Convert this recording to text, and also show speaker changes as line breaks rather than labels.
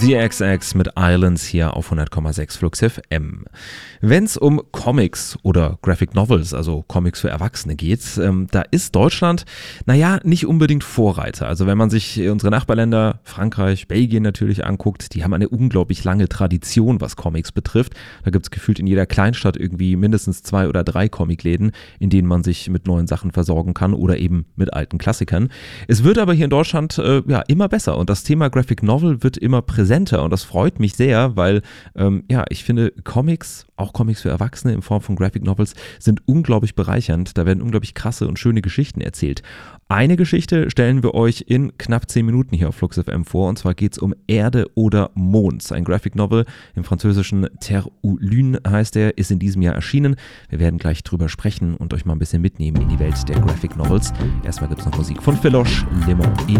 The XX mit Islands hier auf 100,6 Flux FM. Wenn es um Comics oder Graphic Novels, also Comics für Erwachsene geht, da ist Deutschland, nicht unbedingt Vorreiter. Also wenn man sich unsere Nachbarländer, Frankreich, Belgien natürlich anguckt, die haben eine unglaublich lange Tradition, was Comics betrifft. Da gibt es gefühlt in jeder Kleinstadt irgendwie mindestens 2 oder 3 Comicläden, in denen man sich mit neuen Sachen versorgen kann oder eben mit alten Klassikern. Es wird aber hier in Deutschland immer besser und das Thema Graphic Novel wird immer präsenter und das freut mich sehr, weil ich finde Comics, auch Comics für Erwachsene in Form von Graphic Novels, sind unglaublich bereichernd. Da werden unglaublich krasse und schöne Geschichten erzählt. Eine Geschichte stellen wir euch in knapp 10 Minuten hier auf Flux FM vor und zwar geht es um Erde oder Mond. Ein Graphic Novel, im französischen Terre ou Lune heißt er, ist in diesem Jahr erschienen. Wir werden gleich drüber sprechen und euch mal ein bisschen mitnehmen in die Welt der Graphic Novels. Erstmal gibt es noch Musik von Philoche, Le Mans